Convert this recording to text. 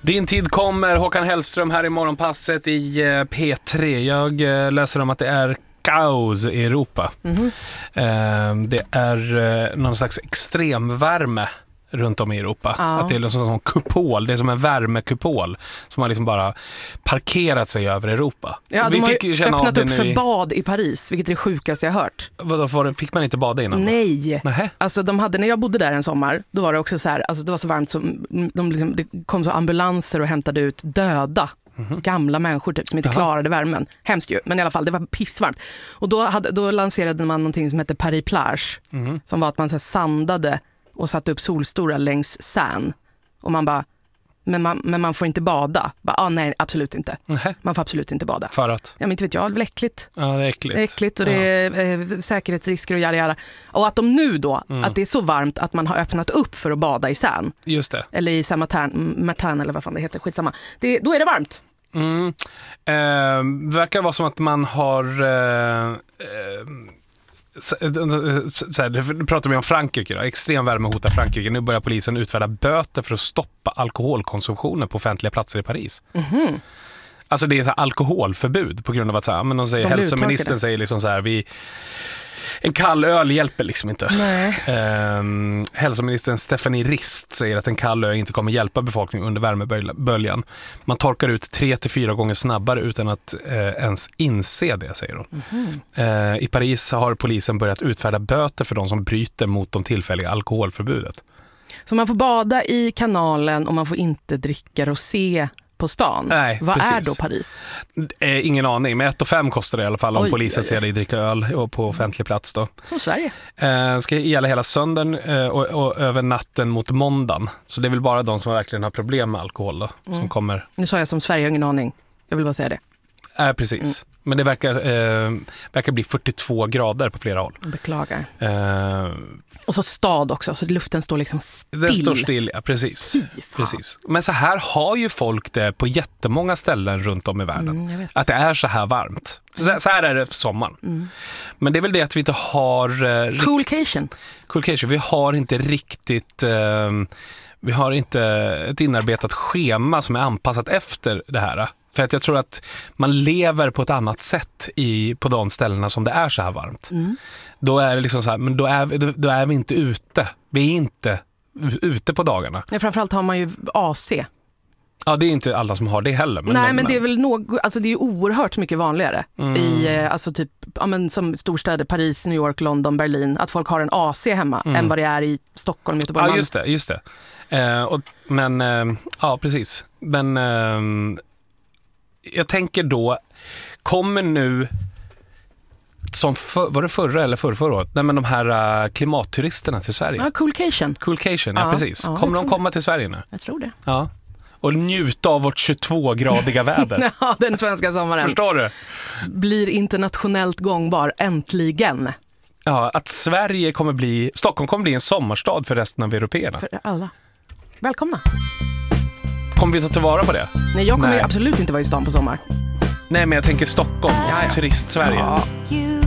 Din tid kommer, Håkan Hellström här i Morgonpasset i P3. Jag läser om att det är kaos i Europa. Det är någon slags extremvärme runt om i Europa. Att det är liksom en kupol, det är som en värmekupol som har liksom bara parkerat sig över Europa. Ja, de har ju öppnat upp för bad i Paris, vilket är det sjukaste jag hört. Vadå, fick man inte bada innan? Nej. Nähä. Alltså när jag bodde där en sommar, då var det också så här, alltså det var så varmt som det kom så ambulanser och hämtade ut döda gamla människor typ, som inte klarade värmen. Hemskt ju, men i alla fall det var pissvarmt. Och då lanserade man någonting som hette Paris Plage, som var att man så här sandade och satte upp solstolar längs Seine. Och man bara, men man får inte bada. Nej, absolut inte. Man får absolut inte bada. För att? Ja, men inte vet jag, det är väl äckligt. Ja, det är äckligt. Det är äckligt och det är säkerhetsrisker och jada. Och att de nu då, att det är så varmt att man har öppnat upp för att bada i Seine. Just det. Eller i Saint-Martin eller vad fan det heter, skitsamma. Då är det varmt. Verkar vara som att man har... Nu pratar vi om Frankrike då. Extrem värme hotar Frankrike. Nu börjar polisen utfärda böter för att stoppa alkoholkonsumtionen på offentliga platser i Paris. Alltså det är så här alkoholförbud på grund av att så här, men de säger, hälsoministern säger liksom så här, en kall öl hjälper liksom inte. Hälsoministern Stephanie Rist säger att en kall öl inte kommer hjälpa befolkningen under värmeböljan. Man torkar ut 3-4 gånger snabbare utan att ens inse det, säger hon. I Paris har polisen börjat utfärda böter för de som bryter mot de tillfälliga alkoholförbudet. Så man får bada i kanalen och man får inte dricka rosé på stan. Nej, vad precis. är då Paris? Ingen aning, men 1,5 kostar det i alla fall om polisen ser dig dricka öl på offentlig plats då. Som Sverige. Ska gälla hela söndagen och över natten mot måndagen. Så det är väl bara de som verkligen har problem med alkohol då, som kommer. Nu sa jag som Sverige, jag har ingen aning. Jag vill bara säga det. Precis. Men det verkar bli 42 grader på flera håll. Beklagar. Och så stad också, så luften står liksom still. Den står still, ja, precis. Precis. Men så här har ju folk det på jättemånga ställen runt om i världen. Att det är så här varmt. Så här är det på sommaren. Men det är väl det att vi inte har... Coolcation. Vi har inte riktigt... vi har inte ett inarbetat schema som är anpassat efter det här. För att jag tror att man lever på ett annat sätt på de ställena som det är så här varmt. Då är det liksom så här, men då är vi inte ute. Vi är inte ute på dagarna. Ja, framförallt har man ju AC. Ja, det är inte alla som har det heller. Men det är väl alltså det är ju oerhört mycket vanligare i alltså typ som storstäder, Paris, New York, London, Berlin, att folk har en AC hemma än vad det är i Stockholm, Göteborg. Ja, just det. Precis. Men jag tänker då, kommer nu var det förra eller förra året? Nej, men de här klimatturisterna till Sverige. Ja, Coolcation, ja precis. Kommer de komma till Sverige nu? Jag tror det. Ja. Och njuta av vårt 22-gradiga väder. Ja, den svenska sommaren. Förstår du? Blir internationellt gångbar, äntligen. Ja, att Stockholm kommer bli en sommarstad för resten av européerna. För alla. Välkomna. Kommer vi ta tillvara på det? Nej, jag kommer absolut inte vara i stan på sommar. Nej, men jag tänker Stockholm, turist-Sverige. Ja.